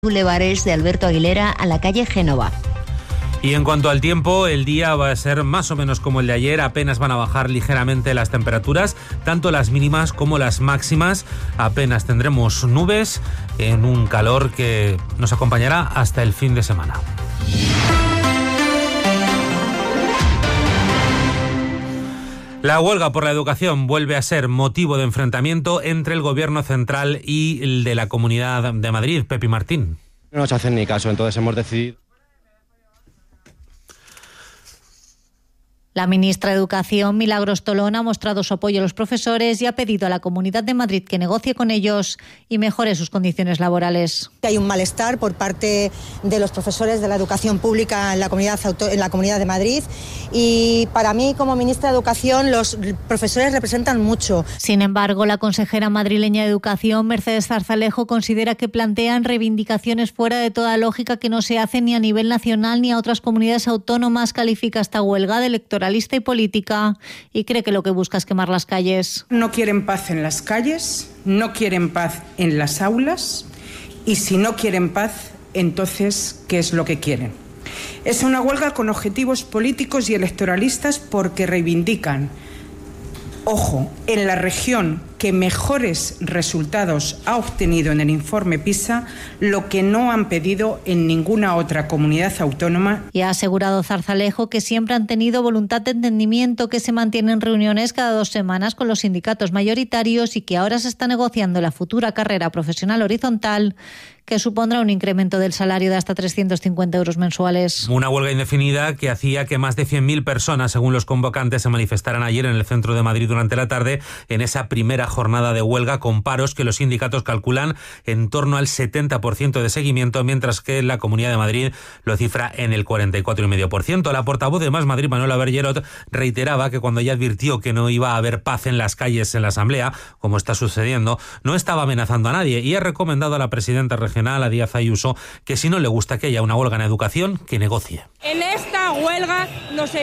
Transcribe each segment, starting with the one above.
Bulevares de Alberto Aguilera a la calle Génova. Y en cuanto al tiempo, el día va a ser más o menos como el de ayer, apenas van a bajar ligeramente las temperaturas, tanto las mínimas como las máximas, apenas tendremos nubes en un calor que nos acompañará hasta el fin de semana. La huelga por la educación vuelve a ser motivo de enfrentamiento entre el Gobierno central y el de la Comunidad de Madrid. Pepi Martín. No nos hacen ni caso, entonces hemos decidido. La ministra de Educación, Milagros Tolón, ha mostrado su apoyo a los profesores y ha pedido a la Comunidad de Madrid que negocie con ellos y mejore sus condiciones laborales. Hay un malestar por parte de los profesores de la educación pública en la Comunidad de Madrid y para mí, como ministra de Educación, los profesores representan mucho. Sin embargo, la consejera madrileña de Educación, Mercedes Zarzalejo, considera que plantean reivindicaciones fuera de toda lógica que no se hacen ni a nivel nacional ni a otras comunidades autónomas. Califica esta huelga de electoralista y política y cree que lo que busca es quemar las calles. No quieren paz en las calles, no quieren paz en las aulas y si no quieren paz, entonces, ¿qué es lo que quieren? Es una huelga con objetivos políticos y electoralistas porque reivindican, ojo, en la región que mejores resultados ha obtenido en el informe PISA, lo que no han pedido en ninguna otra comunidad autónoma. Y ha asegurado Zarzalejo que siempre han tenido voluntad de entendimiento, que se mantienen reuniones cada 2 semanas con los sindicatos mayoritarios y que ahora se está negociando la futura carrera profesional horizontal, que supondrá un incremento del salario de hasta 350 euros mensuales. Una huelga indefinida que hacía que más de 100.000 personas, según los convocantes, se manifestaran ayer en el centro de Madrid durante la tarde en esa primera jornada de huelga con paros que los sindicatos calculan en torno al 70% de seguimiento, mientras que la Comunidad de Madrid lo cifra en el 44,5%. La portavoz de Más Madrid, Manuela Bergerot, reiteraba que cuando ella advirtió que no iba a haber paz en las calles en la Asamblea, como está sucediendo, no estaba amenazando a nadie y ha recomendado a la presidenta regional, a Díaz Ayuso, que si no le gusta que haya una huelga en educación, que negocie. En esta huelga nos lo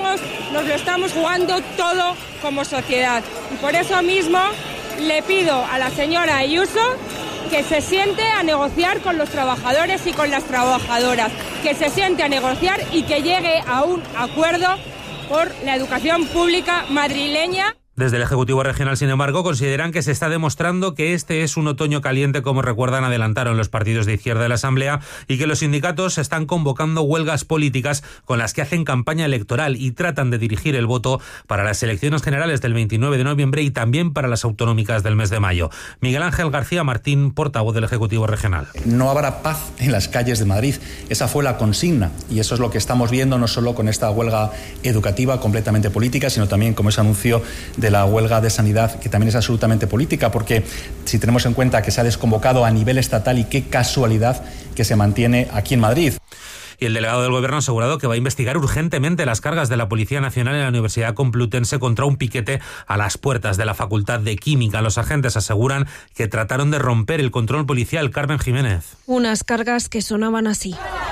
estamos jugando todo como sociedad y por eso mismo le pido a la señora Ayuso que se siente a negociar con los trabajadores y con las trabajadoras, que se siente a negociar y que llegue a un acuerdo por la educación pública madrileña. Desde el Ejecutivo Regional, sin embargo, consideran que se está demostrando que este es un otoño caliente, como recuerdan, adelantaron los partidos de izquierda de la Asamblea, y que los sindicatos están convocando huelgas políticas con las que hacen campaña electoral y tratan de dirigir el voto para las elecciones generales del 29 de noviembre y también para las autonómicas del mes de mayo. Miguel Ángel García Martín, portavoz del Ejecutivo Regional. No habrá paz en las calles de Madrid. Esa fue la consigna y eso es lo que estamos viendo, no solo con esta huelga educativa completamente política, sino también como ese anuncio de la huelga de sanidad, que también es absolutamente política, porque si tenemos en cuenta que se ha desconvocado a nivel estatal y qué casualidad que se mantiene aquí en Madrid. Y el delegado del Gobierno ha asegurado que va a investigar urgentemente las cargas de la Policía Nacional en la Universidad Complutense contra un piquete a las puertas de la Facultad de Química. Los agentes aseguran que trataron de romper el control policial. Carmen Jiménez. Unas cargas que sonaban así.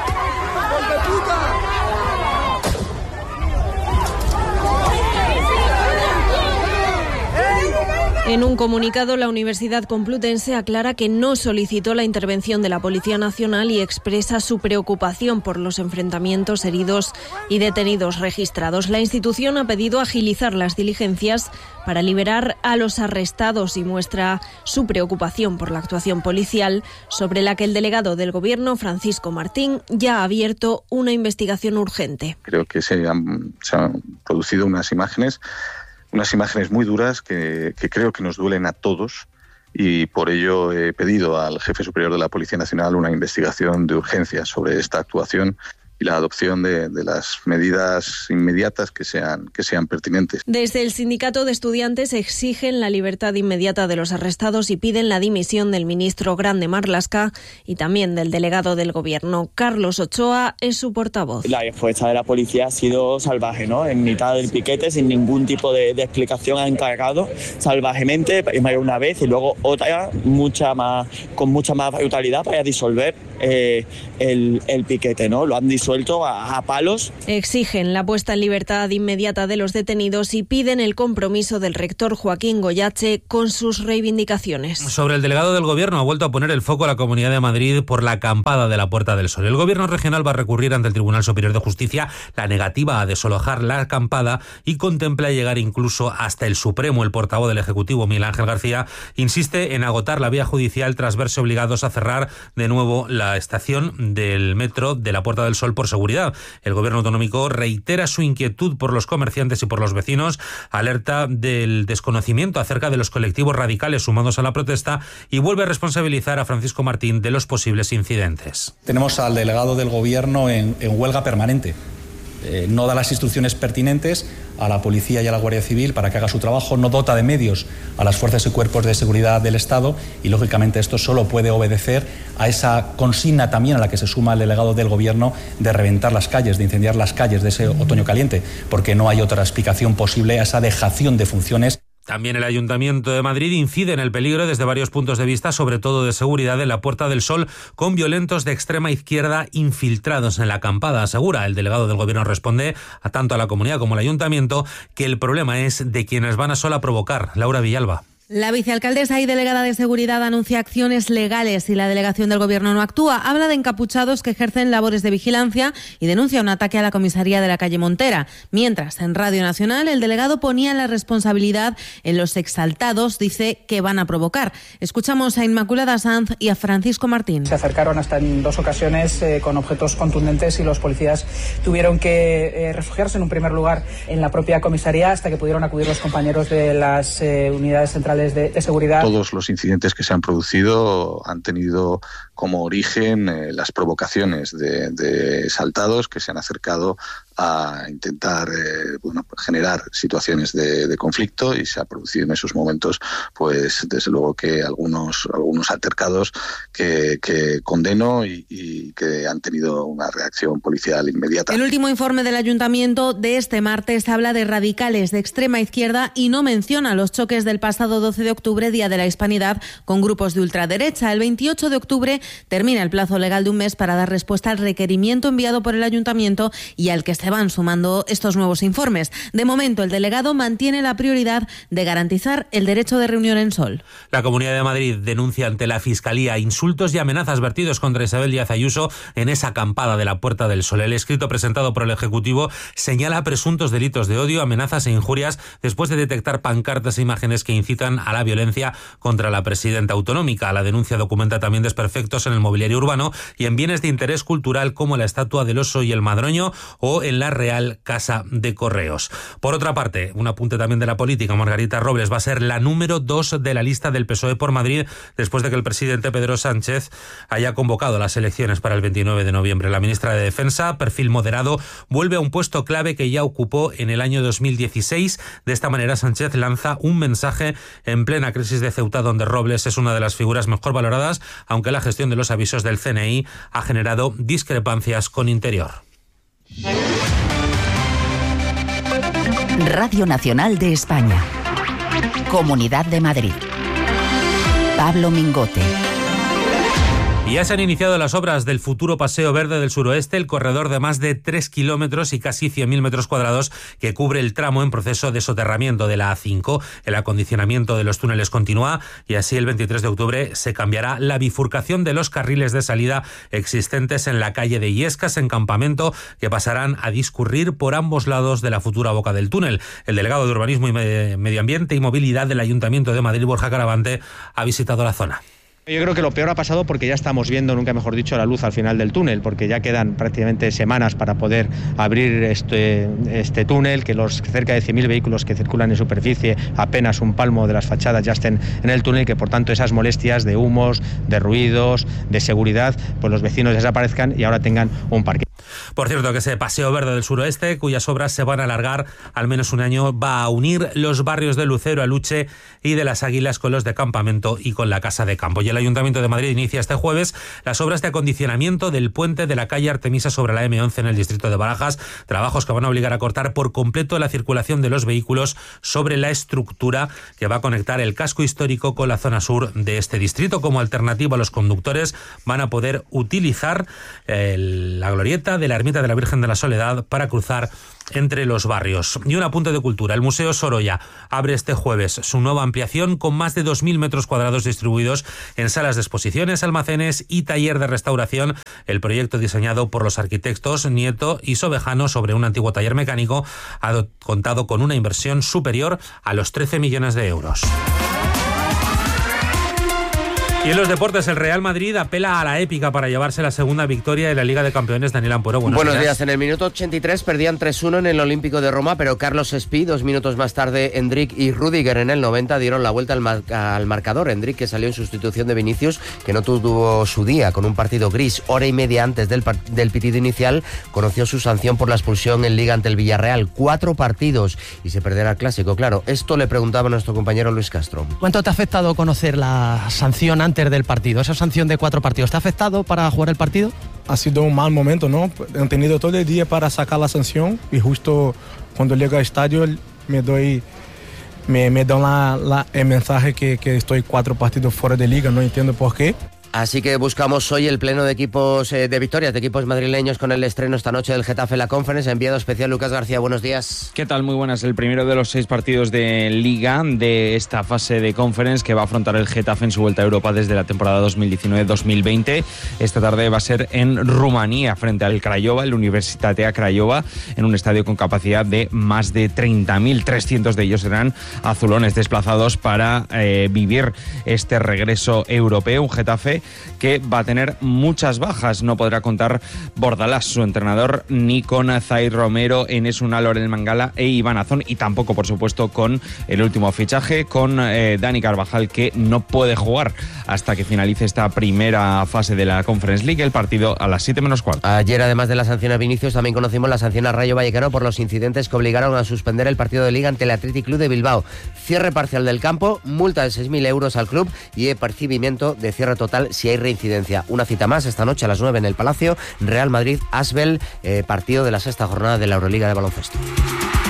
En un comunicado, la Universidad Complutense aclara que no solicitó la intervención de la Policía Nacional y expresa su preocupación por los enfrentamientos, heridos y detenidos registrados. La institución ha pedido agilizar las diligencias para liberar a los arrestados y muestra su preocupación por la actuación policial, sobre la que el delegado del Gobierno, Francisco Martín, ya ha abierto una investigación urgente. Creo que se han producido unas imágenes muy duras que creo que nos duelen a todos y por ello he pedido al jefe superior de la Policía Nacional una investigación de urgencia sobre esta actuación y la adopción de las medidas inmediatas que sean pertinentes. Desde el Sindicato de Estudiantes exigen la libertad inmediata de los arrestados y piden la dimisión del ministro Grande Marlaska y también del delegado del Gobierno. Carlos Ochoa es su portavoz. La respuesta de la policía ha sido salvaje, ¿no? En mitad del piquete, sin ningún tipo de explicación, han cargado salvajemente, primero una vez y luego otra con mucha más brutalidad para disolver el piquete, ¿no? Lo han disolvido suelto a palos. Exigen la puesta en libertad inmediata de los detenidos y piden el compromiso del rector Joaquín Goyache con sus reivindicaciones. Sobre el delegado del Gobierno ha vuelto a poner el foco a la Comunidad de Madrid por la acampada de la Puerta del Sol. El Gobierno regional va a recurrir ante el Tribunal Superior de Justicia la negativa a desalojar la acampada y contempla llegar incluso hasta el Supremo. El portavoz del Ejecutivo, Miguel Ángel García, insiste en agotar la vía judicial tras verse obligados a cerrar de nuevo la estación del metro de la Puerta del Sol por seguridad. El Gobierno autonómico reitera su inquietud por los comerciantes y por los vecinos, alerta del desconocimiento acerca de los colectivos radicales sumados a la protesta y vuelve a responsabilizar a Francisco Martín de los posibles incidentes. Tenemos al delegado del Gobierno en huelga permanente. No da las instrucciones pertinentes a la policía y a la Guardia Civil para que haga su trabajo, no dota de medios a las fuerzas y cuerpos de seguridad del Estado y, lógicamente, esto solo puede obedecer a esa consigna también a la que se suma el delegado del Gobierno de reventar las calles, de incendiar las calles de ese otoño caliente, porque no hay otra explicación posible a esa dejación de funciones. También el Ayuntamiento de Madrid incide en el peligro desde varios puntos de vista, sobre todo de seguridad, en la Puerta del Sol, con violentos de extrema izquierda infiltrados en la acampada. Asegura el delegado del Gobierno, responde a tanto a la comunidad como al Ayuntamiento, que el problema es de quienes van a sola provocar. Laura Villalba. La vicealcaldesa y delegada de Seguridad anuncia acciones legales y la delegación del Gobierno no actúa. Habla de encapuchados que ejercen labores de vigilancia y denuncia un ataque a la comisaría de la calle Montera. Mientras, en Radio Nacional, el delegado ponía la responsabilidad en los exaltados, dice que van a provocar. Escuchamos a Inmaculada Sanz y a Francisco Martín. Se acercaron hasta en 2 ocasiones con objetos contundentes y los policías tuvieron que refugiarse en un primer lugar en la propia comisaría hasta que pudieron acudir los compañeros de las unidades centrales de seguridad. Todos los incidentes que se han producido han tenido como origen las provocaciones de exaltados que se han acercado a intentar generar situaciones de conflicto, y se ha producido en esos momentos, pues desde luego que algunos altercados que condeno y que han tenido una reacción policial inmediata. El último informe del Ayuntamiento de este martes habla de radicales de extrema izquierda y no menciona los choques del pasado 12 de octubre, Día de la Hispanidad, con grupos de ultraderecha. El 28 de octubre termina el plazo legal de un mes para dar respuesta al requerimiento enviado por el Ayuntamiento y al que se van sumando estos nuevos informes. De momento, el delegado mantiene la prioridad de garantizar el derecho de reunión en Sol. La Comunidad de Madrid denuncia ante la Fiscalía insultos y amenazas vertidos contra Isabel Díaz Ayuso en esa acampada de la Puerta del Sol. El escrito presentado por el Ejecutivo señala presuntos delitos de odio, amenazas e injurias después de detectar pancartas e imágenes que incitan a la violencia contra la presidenta autonómica. La denuncia documenta también desperfectos en el mobiliario urbano y en bienes de interés cultural como la estatua del oso y el madroño o en la Real Casa de Correos. Por otra parte, un apunte también de la política: Margarita Robles va a ser la número 2 de la lista del PSOE por Madrid después de que el presidente Pedro Sánchez haya convocado las elecciones para el 29 de noviembre. La ministra de Defensa, perfil moderado, vuelve a un puesto clave que ya ocupó en el año 2016. De esta manera, Sánchez lanza un mensaje en plena crisis de Ceuta, donde Robles es una de las figuras mejor valoradas, aunque la gestión de los avisos del CNI ha generado discrepancias con Interior. Radio Nacional de España. Comunidad de Madrid. Pablo Mingote. Ya se han iniciado las obras del futuro Paseo Verde del Suroeste, el corredor de más de 3 kilómetros y casi 100.000 metros cuadrados que cubre el tramo en proceso de soterramiento de la A5. El acondicionamiento de los túneles continúa y así el 23 de octubre se cambiará la bifurcación de los carriles de salida existentes en la calle de Illescas, en Campamento, que pasarán a discurrir por ambos lados de la futura boca del túnel. El delegado de Urbanismo y Medio Ambiente y Movilidad del Ayuntamiento de Madrid, Borja Caravante, ha visitado la zona. Yo creo que lo peor ha pasado porque ya estamos viendo, nunca mejor dicho, la luz al final del túnel, porque ya quedan prácticamente semanas para poder abrir este túnel, que los cerca de 100.000 vehículos que circulan en superficie, apenas un palmo de las fachadas ya estén en el túnel, que por tanto esas molestias de humos, de ruidos, de seguridad, pues los vecinos desaparezcan y ahora tengan un parque. Por cierto, que ese Paseo Verde del Suroeste, cuyas obras se van a alargar al menos un año, va a unir los barrios de Lucero, Aluche y de Las Águilas con los de Campamento y con la Casa de Campo. Y el Ayuntamiento de Madrid inicia este jueves las obras de acondicionamiento del puente de la calle Artemisa sobre la M11 en el distrito de Barajas, trabajos que van a obligar a cortar por completo la circulación de los vehículos sobre la estructura que va a conectar el casco histórico con la zona sur de este distrito. Como alternativa, los conductores van a poder utilizar la glorieta de la la ermita de la Virgen de la Soledad para cruzar entre los barrios. Y un apunte de cultura. El Museo Sorolla abre este jueves su nueva ampliación con más de 2.000 metros cuadrados distribuidos en salas de exposiciones, almacenes y taller de restauración. El proyecto, diseñado por los arquitectos Nieto y Sobejano sobre un antiguo taller mecánico, ha contado con una inversión superior a los 13 millones de euros. Y en los deportes, el Real Madrid apela a la épica para llevarse la segunda victoria de la Liga de Campeones. Daniel Ampuero, buenos días. En el minuto 83 perdían 3-1 en el Olímpico de Roma, pero Carlos Espí, 2 minutos más tarde, Endrick y Rüdiger en el 90 dieron la vuelta al marcador. Endrick, que salió en sustitución de Vinicius, que no tuvo su día con un partido gris. Hora y media antes del pitido inicial, conoció su sanción por la expulsión en Liga ante el Villarreal. 4 partidos y se perderá el Clásico. Claro, esto le preguntaba a nuestro compañero Luis Castro. ¿Cuánto te ha afectado conocer la sanción antes del partido? Esa sanción de 4 partidos, ¿te ha afectado para jugar el partido? Ha sido un mal momento, ¿no? He tenido todo el día para sacar la sanción y justo cuando llego al estadio me dan el mensaje que estoy 4 partidos fuera de liga, no entiendo por qué. Así que buscamos hoy el pleno de equipos de victorias, de equipos madrileños, con el estreno esta noche del Getafe La Conference. Enviado especial Lucas García, buenos días. ¿Qué tal? Muy buenas. El primero de los 6 partidos de Liga de esta fase de Conference que va a afrontar el Getafe en su vuelta a Europa desde la temporada 2019-2020. Esta tarde va a ser en Rumanía, frente al Craiova, el Universitatea Craiova, en un estadio con capacidad de más de 30.000. 300 de ellos serán azulones desplazados para vivir este regreso europeo. Un Getafe que va a tener muchas bajas. No podrá contar Bordalás, su entrenador, ni con Zaid Romero, Enes Unal, Loren Mangala e Iván Azón, y tampoco, por supuesto, con el último fichaje, con Dani Carvajal, que no puede jugar hasta que finalice esta primera fase de la Conference League. El partido a las 7:15. Ayer, además de la sanción a Vinicius, también conocimos la sanción a Rayo Vallecano por los incidentes que obligaron a suspender el partido de Liga ante el Athletic Club de Bilbao. Cierre parcial del campo, multa de 6.000 euros al club y apercibimiento de cierre total si hay reincidencia. Una cita más esta noche a las 9 en el Palacio. Real Madrid-Asbel, partido de la 6ª jornada de la Euroliga de baloncesto.